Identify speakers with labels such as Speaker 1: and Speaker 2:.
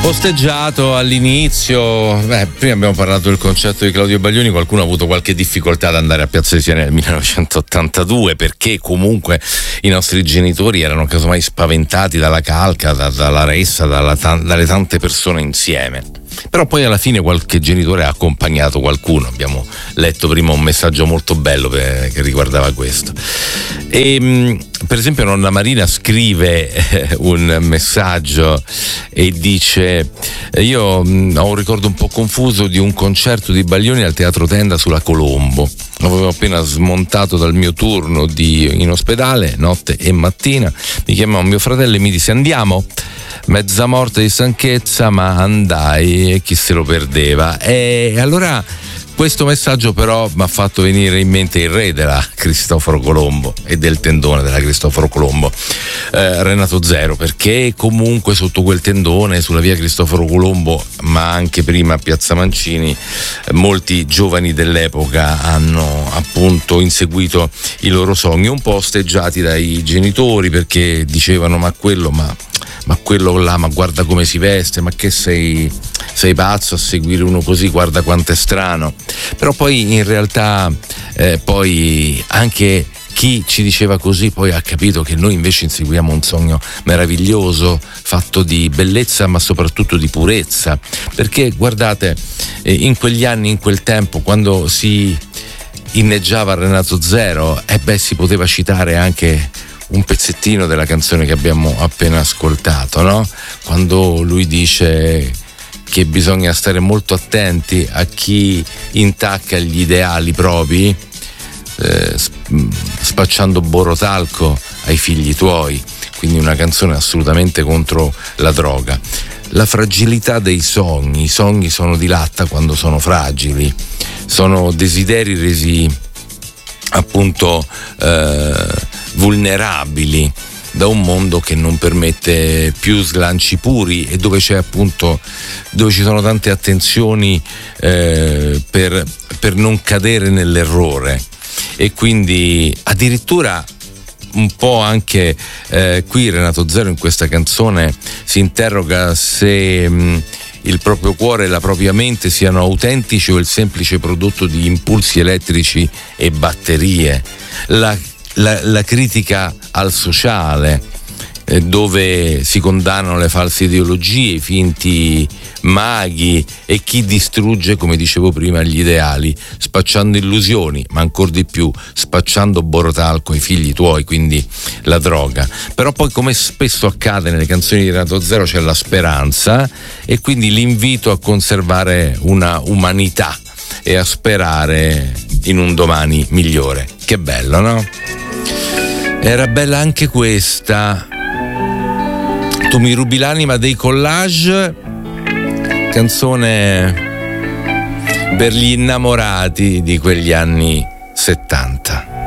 Speaker 1: Posteggiato all'inizio, prima abbiamo parlato del concerto di Claudio Baglioni, qualcuno ha avuto qualche difficoltà ad andare a Piazza di Siena nel 1982 perché comunque i nostri genitori erano casomai spaventati dalla calca, dalla ressa, dalle tante persone insieme. Però poi alla fine qualche genitore ha accompagnato qualcuno. Abbiamo letto prima un messaggio molto bello che riguardava questo. E per esempio nonna Marina scrive un messaggio e dice: io ho un ricordo un po' confuso di un concerto di Baglioni al Teatro Tenda sulla Colombo. Avevo appena smontato dal mio turno in ospedale, notte e mattina. Mi chiamò mio fratello e mi disse: andiamo? Mezza morte di stanchezza, ma andai e chi se lo perdeva. E allora questo messaggio però mi ha fatto venire in mente il re della Cristoforo Colombo e del tendone della Cristoforo Colombo, Renato Zero, perché comunque sotto quel tendone sulla via Cristoforo Colombo, ma anche prima a Piazza Mancini, molti giovani dell'epoca hanno appunto inseguito i loro sogni, un po' osteggiati dai genitori perché dicevano ma quello là, ma guarda come si veste, ma che sei pazzo a seguire uno così, guarda quanto è strano. Però poi in realtà poi anche chi ci diceva così poi ha capito che noi invece inseguiamo un sogno meraviglioso, fatto di bellezza ma soprattutto di purezza, perché guardate, in quegli anni, in quel tempo, quando si inneggiava Renato Zero, si poteva citare anche un pezzettino della canzone che abbiamo appena ascoltato, no? Quando lui dice che bisogna stare molto attenti a chi intacca gli ideali propri, spacciando borotalco ai figli tuoi. Quindi una canzone assolutamente contro la droga. La fragilità dei sogni. I sogni sono di latta quando sono fragili, sono desideri resi appunto vulnerabili da un mondo che non permette più slanci puri e dove ci sono tante attenzioni per non cadere nell'errore. E quindi addirittura un po' anche qui Renato Zero in questa canzone si interroga se il proprio cuore e la propria mente siano autentici o il semplice prodotto di impulsi elettrici e batterie. La critica al sociale, dove si condannano le false ideologie, i finti maghi e chi distrugge, come dicevo prima, gli ideali, spacciando illusioni, ma ancor di più spacciando borotalco ai figli tuoi, quindi la droga. Però poi, come spesso accade nelle canzoni di Renato Zero, c'è la speranza e quindi l'invito a conservare una umanità e a sperare in un domani migliore. Che bello, no? Era bella anche questa. Tu mi rubi l'anima dei Collage, canzone per gli innamorati di quegli anni 70.